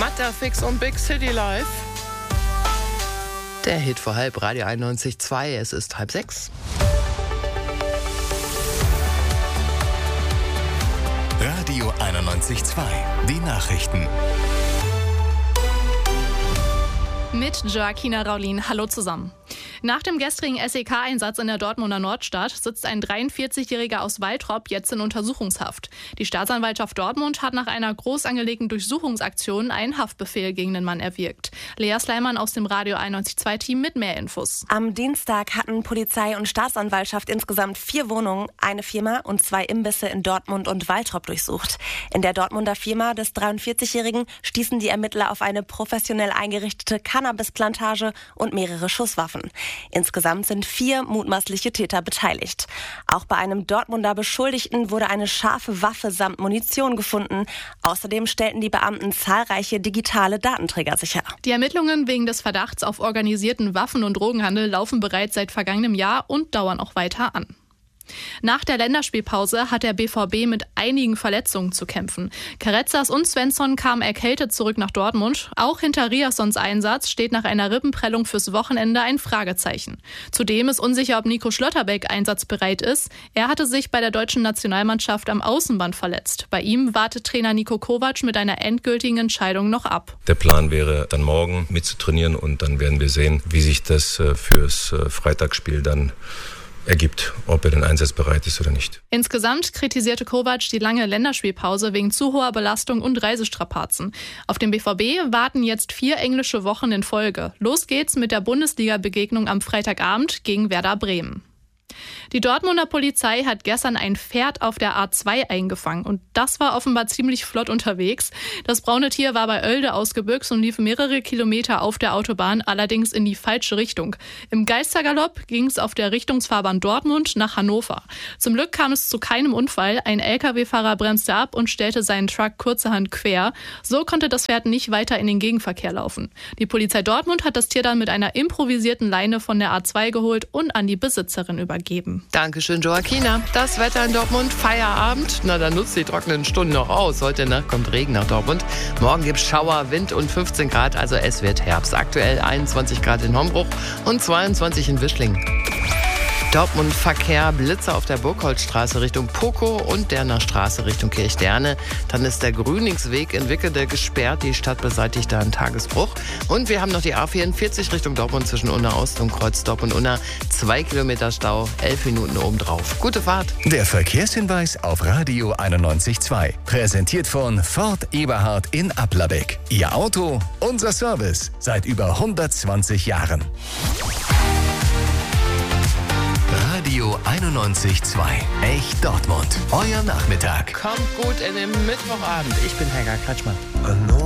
Matterfix und Big City Life. Der Hit vor halb, Radio 91.2, es ist 5:30. Radio 91.2, die Nachrichten. Mit Joaquina Raulin. Hallo zusammen. Nach dem gestrigen SEK-Einsatz in der Dortmunder Nordstadt sitzt ein 43-Jähriger aus Waltrop jetzt in Untersuchungshaft. Die Staatsanwaltschaft Dortmund hat nach einer groß angelegten Durchsuchungsaktion einen Haftbefehl gegen den Mann erwirkt. Lea Sleiman aus dem Radio 91.2-Team mit mehr Infos. Am Dienstag hatten Polizei und Staatsanwaltschaft insgesamt 4 Wohnungen, eine Firma und 2 Imbisse in Dortmund und Waltrop durchsucht. In der Dortmunder Firma des 43-Jährigen stießen die Ermittler auf eine professionell eingerichtete Cannabisplantage und mehrere Schusswaffen. Insgesamt sind 4 mutmaßliche Täter beteiligt. Auch bei einem Dortmunder Beschuldigten wurde eine scharfe Waffe samt Munition gefunden. Außerdem stellten die Beamten zahlreiche digitale Datenträger sicher. Die Ermittlungen wegen des Verdachts auf organisierten Waffen- und Drogenhandel laufen bereits seit vergangenem Jahr und dauern auch weiter an. Nach der Länderspielpause hat der BVB mit einigen Verletzungen zu kämpfen. Carezas und Svensson kamen erkältet zurück nach Dortmund. Auch hinter Riassons Einsatz steht nach einer Rippenprellung fürs Wochenende ein Fragezeichen. Zudem ist unsicher, ob Nico Schlotterbeck einsatzbereit ist. Er hatte sich bei der deutschen Nationalmannschaft am Außenband verletzt. Bei ihm wartet Trainer Niko Kovac mit einer endgültigen Entscheidung noch ab. Der Plan wäre dann morgen mitzutrainieren und dann werden wir sehen, wie sich das fürs Freitagsspiel dann ergibt, ob er denn einsatzbereit ist oder nicht. Insgesamt kritisierte Kovac die lange Länderspielpause wegen zu hoher Belastung und Reisestrapazen. Auf den BVB warten jetzt 4 englische Wochen in Folge. Los geht's mit der Bundesliga-Begegnung am Freitagabend gegen Werder Bremen. Die Dortmunder Polizei hat gestern ein Pferd auf der A2 eingefangen und das war offenbar ziemlich flott unterwegs. Das braune Tier war bei Oelde ausgebüxt und lief mehrere Kilometer auf der Autobahn, allerdings in die falsche Richtung. Im Geistergalopp ging es auf der Richtungsfahrbahn Dortmund nach Hannover. Zum Glück kam es zu keinem Unfall. Ein LKW-Fahrer bremste ab und stellte seinen Truck kurzerhand quer. So konnte das Pferd nicht weiter in den Gegenverkehr laufen. Die Polizei Dortmund hat das Tier dann mit einer improvisierten Leine von der A2 geholt und an die Besitzerin übergeben. Dankeschön, Joaquina. Das Wetter in Dortmund, Feierabend. Na, dann nutzt die trockenen Stunden noch aus. Heute Nacht kommt Regen nach Dortmund. Morgen gibt es Schauer, Wind und 15 Grad, also es wird Herbst. Aktuell 21 Grad in Hombruch und 22 in Wischlingen. Dortmund Verkehr, Blitzer auf der Burgholzstraße Richtung Poco und der Straße Richtung Kirchderne. Dann ist der Grüningsweg in Wickede gesperrt. Die Stadt beseitigt da einen Tagesbruch. Und wir haben noch die A44 Richtung Dortmund zwischen Unna Ost und Kreuz Dortmund-Unna. 2 Kilometer Stau, 11 Minuten obendrauf. Gute Fahrt. Der Verkehrshinweis auf Radio 91.2. Präsentiert von Ford Eberhard in Applerbeck. Ihr Auto, unser Service. Seit über 120 Jahren. Radio 91.2. Echt Dortmund. Euer Nachmittag. Kommt gut in den Mittwochabend. Ich bin Helga Kretschmann.